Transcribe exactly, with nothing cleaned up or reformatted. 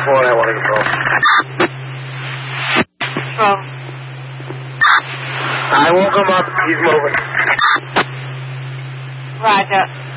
before I want to control. Control. I won't come up. He's moving. Roger.